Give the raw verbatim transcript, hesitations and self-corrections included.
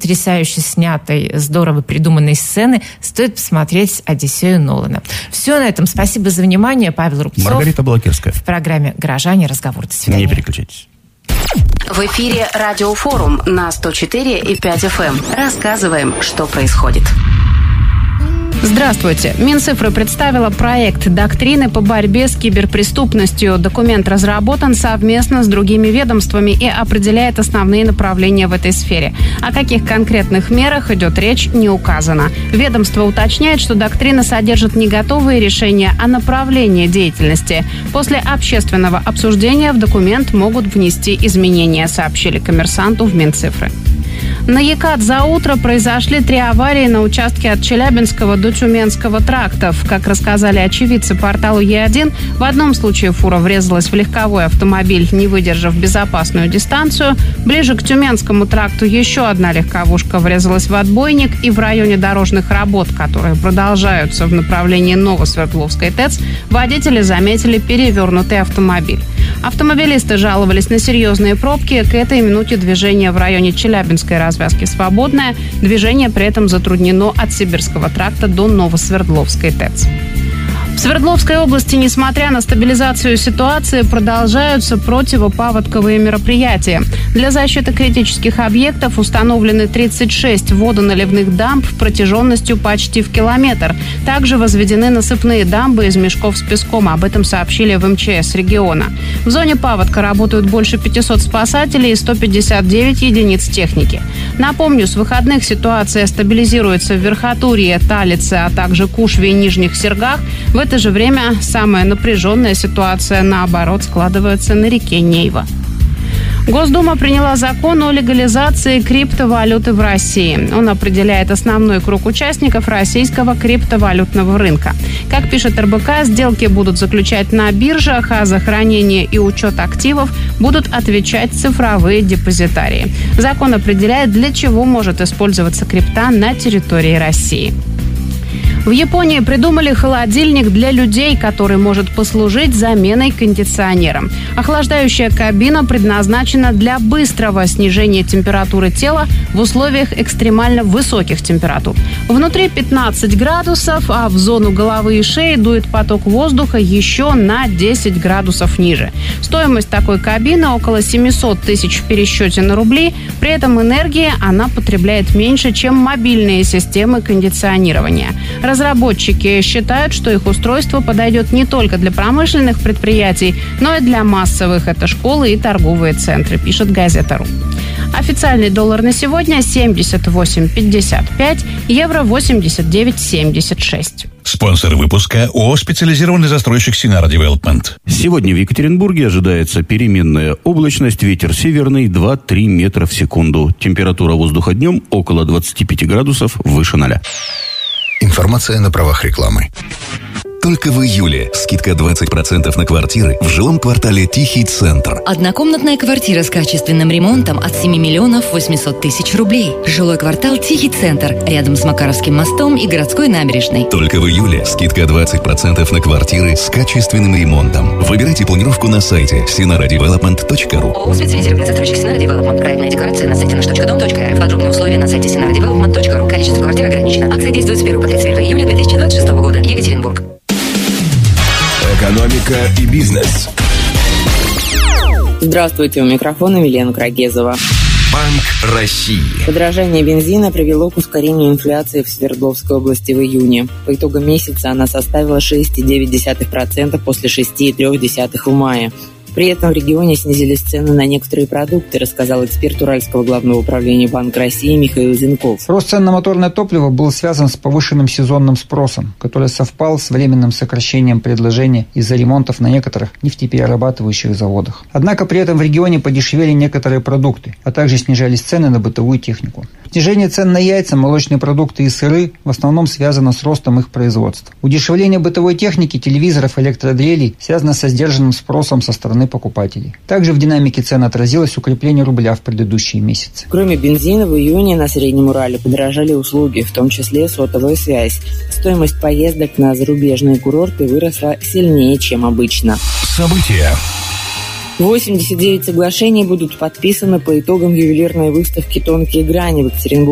потрясающе снятой, здорово придуманной сцены, стоит посмотреть «Одиссею» Нолана. Все на этом. Спасибо за внимание. Павел Рубцов. Маргарита Балакирская. В программе «Горожане». Разговор. До свидания. Не переключайтесь. В эфире Радиофорум на сто четыре и пять эф эм. Рассказываем, что происходит. Здравствуйте. Минцифры представила проект доктрины по борьбе с киберпреступностью. Документ разработан совместно с другими ведомствами и определяет основные направления в этой сфере. О каких конкретных мерах идет речь, не указано. Ведомство уточняет, что доктрина содержит не готовые решения, а направление деятельности. После общественного обсуждения в документ могут внести изменения, сообщили «Коммерсанту» в Минцифры. На Екат за утро произошли три аварии на участке от Челябинского до Тюменского трактов. Как рассказали очевидцы порталу Е один, в одном случае фура врезалась в легковой автомобиль, не выдержав безопасную дистанцию. Ближе к Тюменскому тракту еще одна легковушка врезалась в отбойник, и в районе дорожных работ, которые продолжаются в направлении Новосвердловской ТЭЦ, водители заметили перевернутый автомобиль. Автомобилисты жаловались на серьезные пробки. К этой минуте движение в районе Челябинской развязки свободное. Движение при этом затруднено от Сибирского тракта до Новосвердловской ТЭЦ. В Свердловской области, несмотря на стабилизацию ситуации, продолжаются противопаводковые мероприятия. Для защиты критических объектов установлены тридцать шесть водоналивных дамб протяженностью почти в километр. Также возведены насыпные дамбы из мешков с песком. Об этом сообщили в эм че эс региона. В зоне паводка работают больше пятисот спасателей и сто пятьдесят девять единиц техники. Напомню, с выходных ситуация стабилизируется в Верхотурье, Талице, а также Кушве и Нижних Сергах. В это же время самая напряженная ситуация, наоборот, складывается на реке Нейва. Госдума приняла закон о легализации криптовалюты в России. Он определяет основной круг участников российского криптовалютного рынка. Как пишет эр бэ ка, сделки будут заключать на биржах, а за хранение и учет активов будут отвечать цифровые депозитарии. Закон определяет, для чего может использоваться крипта на территории России. В Японии придумали холодильник для людей, который может послужить заменой кондиционера. Охлаждающая кабина предназначена для быстрого снижения температуры тела в условиях экстремально высоких температур. Внутри пятнадцать градусов, а в зону головы и шеи дует поток воздуха еще на десять градусов ниже. Стоимость такой кабины около семьсот тысяч в пересчете на рубли. При этом энергии она потребляет меньше, чем мобильные системы кондиционирования. Разработчики считают, что их устройство подойдет не только для промышленных предприятий, но и для массовых. Это школы и торговые центры, пишет газета.ру. Официальный доллар на сегодня семьдесят восемь пятьдесят пять, евро восемьдесят девять семьдесят шесть. Спонсор выпуска ООО «Специализированный застройщик Синара Девелопмент». Сегодня в Екатеринбурге ожидается переменная облачность, ветер северный два-три метра в секунду. Температура воздуха днем около двадцати пяти градусов, выше ноля. Информация на правах рекламы. Только в июле скидка двадцать процентов на квартиры в жилом квартале «Тихий центр». Однокомнатная квартира с качественным ремонтом от семи миллионов восемьсот тысяч рублей. Жилой квартал «Тихий центр» рядом с Макаровским мостом и городской набережной. Только в июле скидка двадцать процентов на квартиры с качественным ремонтом. Выбирайте планировку на сайте синара девелопмент точка ру. ООО «Специализированный застройщик Синара Девелопмент». Проектная декларация на сайте наш точка дом точка эр эф. Подробные условия на сайте синара девелопмент точка ру. Количество квартир ограничено. Акция действует с первого по тридцать первое июля две тысячи двадцать шестого года. Екатеринбург. Экономика и бизнес. Здравствуйте, у микрофона Елена Крагезова. Банк России. Подорожание бензина привело к ускорению инфляции в Свердловской области в июне. По итогам месяца она составила шесть целых девять десятых процента после шесть целых три десятых процента в мае. При этом в регионе снизились цены на некоторые продукты, рассказал эксперт Уральского главного управления Банка России Михаил Зенков. Рост цен на моторное топливо был связан с повышенным сезонным спросом, который совпал с временным сокращением предложения из-за ремонтов на некоторых нефтеперерабатывающих заводах. Однако при этом в регионе подешевели некоторые продукты, а также снижались цены на бытовую технику. Снижение цен на яйца, молочные продукты и сыры в основном связано с ростом их производства. Удешевление бытовой техники, телевизоров, электродрелей связано со сдержанным спросом со стороны покупателей. Также в динамике цен отразилось укрепление рубля в предыдущие месяцы. Кроме бензина, в июне на Среднем Урале подорожали услуги, в том числе сотовая связь. Стоимость поездок на зарубежные курорты выросла сильнее, чем обычно. События. восемьдесят девять соглашений будут подписаны по итогам ювелирной выставки «Тонкие грани» в Екатеринбурге.